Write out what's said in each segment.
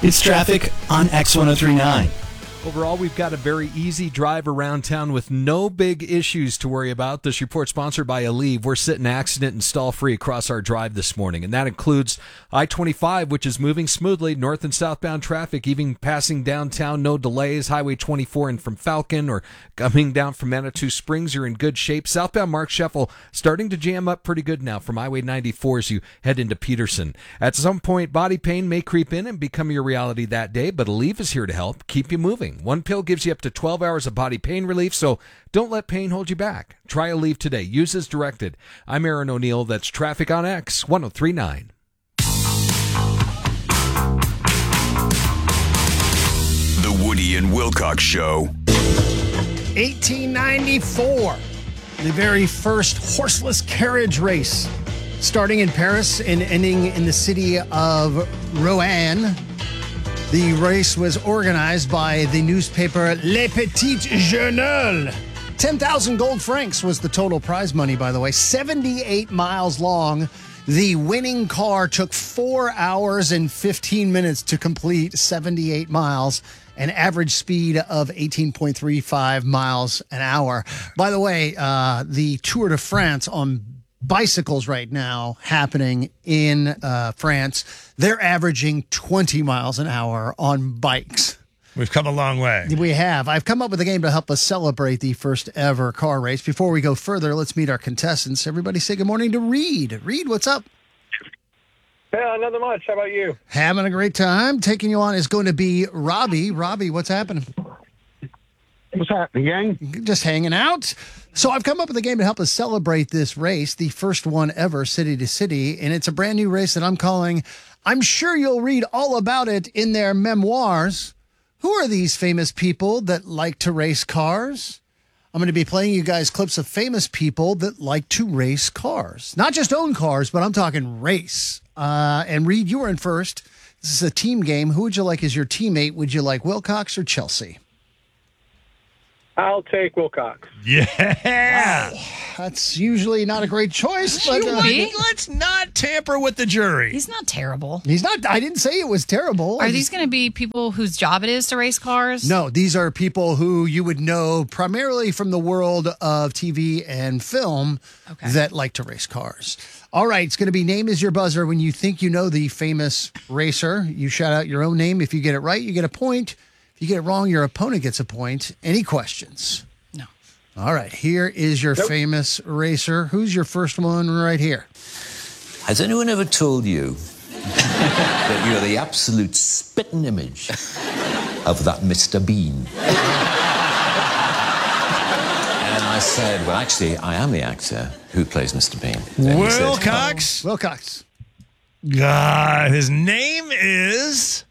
It's traffic on X1039. Overall, we've got a very easy drive around town with no big issues to worry about. This report sponsored by Aleve. We're sitting accident and stall-free across our drive this morning, and that includes I-25, which is moving smoothly, north and southbound traffic, even passing downtown, no delays. Highway 24 and from Falcon or coming down from Manitou Springs, you're in good shape. Southbound Mark Scheffel starting to jam up pretty good now from Highway 94 as you head into Peterson. At some point, body pain may creep in and become your reality that day, but Aleve is here to help keep you moving. One pill gives you up to 12 hours of body pain relief, so don't let pain hold you back. Try Aleve today. Use as directed. I'm Aaron O'Neill. That's Traffic on X 1039. The Woody and Wilcox Show. 1894, the very first horseless carriage race, starting in Paris and ending in the city of Rouen. The race was organized by the newspaper Le Petit Journal. 10,000 gold francs was the total prize money, by the way. 78 miles long. The winning car took 4 hours and 15 minutes to complete 78 miles, an average speed of 18.35 miles an hour. By the way, the Tour de France on bicycles right now happening in France, they're averaging 20 miles an hour on bikes. We've come a long way. We have. I've come up with a game to help us celebrate the first ever car race. Before we go further, let's meet our contestants. Everybody say good morning to Reed. Reed, what's up? Yeah, nothing much. How about you? Having a great time. Taking you on is going to be Robbie. Robbie, what's happening? What's happening, gang? Just hanging out. So I've come up with a game to help us celebrate this race, the first one ever, city to city, and it's a brand new race that I'm calling, I'm sure you'll read all about it in their memoirs. Who are these famous people that like to race cars? I'm going to be playing you guys clips of famous people that like to race cars. Not just own cars, but I'm talking race. And Reed, you were in first. This is a team game. Who would you like as your teammate? Would you like Wilcox or Chelsea? I'll take Wilcox. Yeah. Wow. That's usually not a great choice, but Let's not tamper with the jury. He's not terrible. he's not. I didn't say it was terrible. Are these going to be people whose job it is to race cars? No, these are people who you would know primarily from the world of TV and film that like to race cars. All right, it's going to be name is your buzzer. When you think you know the famous racer, you shout out your own name. If you get it right, you get a point. If you get it wrong, your opponent gets a point. Any questions? No. All right, here is your famous racer. Who's your first one right here? Has anyone ever told you that you're the absolute spitting image of that Mr. Bean? And I said, well, actually, I am the actor who plays Mr. Bean. And he said, Wilcox. Wilcox. God, his name is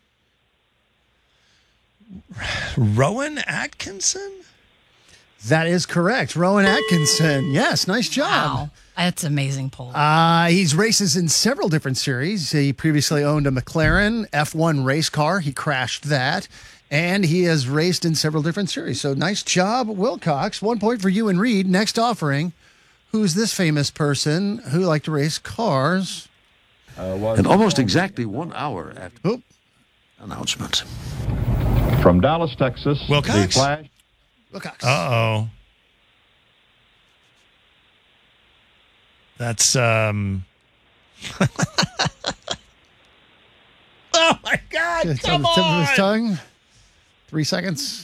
Rowan Atkinson? That is correct. Rowan Atkinson. Yes, nice job. Wow. That's amazing poll. He's races in several different series. He previously owned a McLaren F1 race car. He crashed that. And he has raced in several different series. So nice job, Wilcox. 1 point for you and Reed. Next offering. Who's this famous person who liked to race cars? And almost exactly 1 hour after announcement. From Dallas, Texas, Wilcox? the Flash. Wilcox. Uh-oh. That's, Oh, my God, It's come on the tip of his on! tongue. 3 seconds.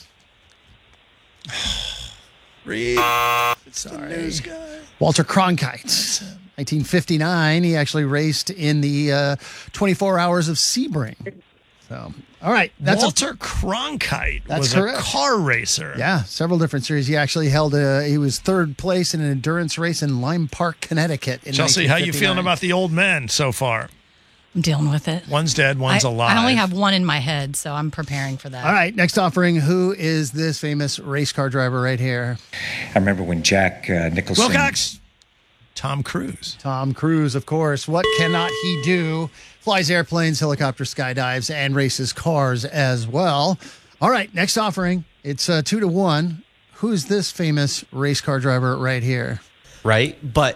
Reed. It's the news guy. Walter Cronkite. 1959. He actually raced in the 24 Hours of Sebring. So, all right. Walter Cronkite was correct. a car racer. Yeah, several different series. He actually he was third place in an endurance race in Lime Park, Connecticut. In Chelsea, how you 1959. feeling about the old men so far? I'm dealing with it. One's dead, one's alive. I only have one in my head, so I'm preparing for that. All right, next offering. Who is this famous race car driver right here? I remember when Jack Nicholson... Wilcox. Tom Cruise. Tom Cruise, of course. What cannot he do? Flies airplanes, helicopters, skydives, and races cars as well. All right, next offering. It's 2-1. Who's this famous race car driver right here? Right, but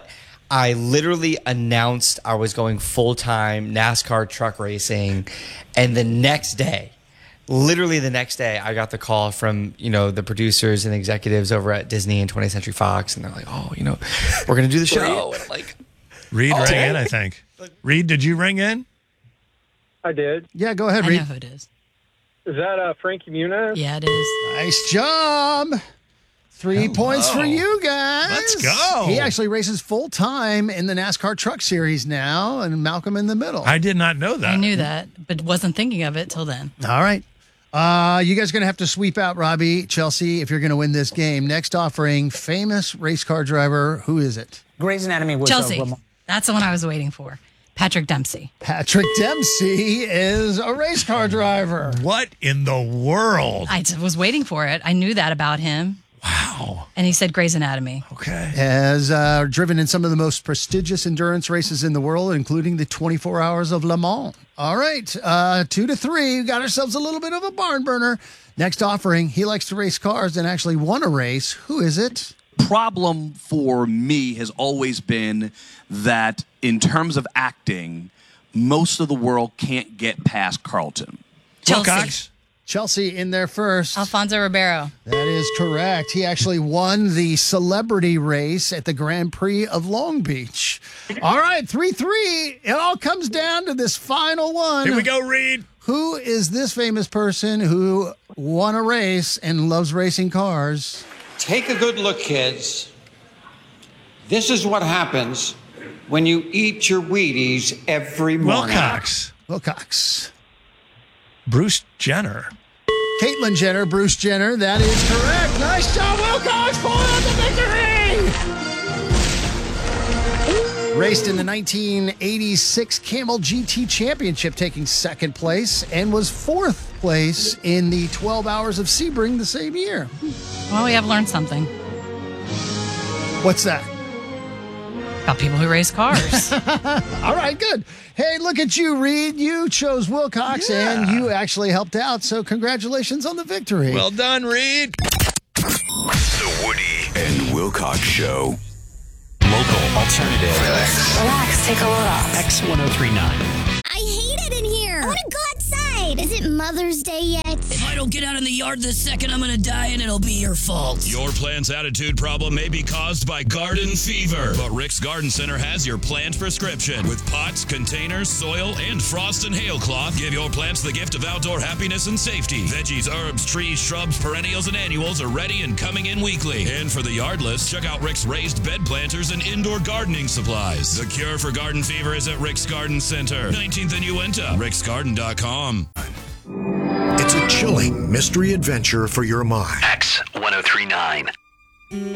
I literally announced I was going full-time NASCAR truck racing, and the next day, literally the next day, I got the call from, the producers and executives over at Disney and 20th Century Fox, and they're like, oh, we're going to do the show. And I'm like, Reed rang in, I think. Reed, did you ring in? I did. Yeah, go ahead, I Reed. know who it is. Is that Frankie Muniz? Yeah, it is. Nice job. 3 points for you guys. Let's go. He actually races full-time in the NASCAR Truck Series now, and Malcolm in the middle. I did not know that. I knew that, but wasn't thinking of it till then. All right. You guys are going to have to sweep out Robbie, Chelsea, if you're going to win this game. Next offering, famous race car driver. Who is it? Grey's Anatomy was Chelsea. That's the one I was waiting for. Patrick Dempsey. Patrick Dempsey is a race car driver. What in the world? I was waiting for it. I knew that about him. Wow. And he said Grey's Anatomy. Okay. Has driven in some of the most prestigious endurance races in the world, including the 24 Hours of Le Mans. All right, 2-3. We got ourselves a little bit of a barn burner. Next offering, he likes to race cars and actually won a race. Who is it? Problem for me has always been that in terms of acting, most of the world can't get past Carlton. Chelsea. Chelsea in there first. Alfonso Ribeiro. That is correct. He actually won the celebrity race at the Grand Prix of Long Beach. All right, 3-3. It all comes down to this final one. Here we go, Reed. Who is this famous person who won a race and loves racing cars? Take a good look, kids. This is what happens when you eat your Wheaties every morning. Wilcox. Bruce Jenner. Caitlyn Jenner, Bruce Jenner. That is correct. Nice job, Wilcox. Pull out the victory. Raced in the 1986 Camel GT Championship, taking second place, and was fourth place in the 12 Hours of Sebring the same year. Well, we have learned something What's that? about people who race cars. All right, good. Hey, look at you, Reed. You chose Wilcox, and you actually helped out, so congratulations on the victory. Well done, Reed. The Woody and Wilcox Show. Local, alternative. Relax, take a load off. X1039. I hate it in here. I want to go outside. Is it Mother's Day yet? If I don't get out in the yard this second, I'm going to die and it'll be your fault. Your plant's attitude problem may be caused by garden fever, but Rick's Garden Center has your plant prescription. With pots, containers, soil, and frost and hail cloth, give your plants the gift of outdoor happiness and safety. Veggies, herbs, trees, shrubs, perennials, and annuals are ready and coming in weekly. And for the yardless, check out Rick's raised bed planters and indoor gardening supplies. The cure for garden fever is at Rick's Garden Center, 19th and Uinta, ricksgarden.com. It's a chilling mystery adventure for your mind. X1039.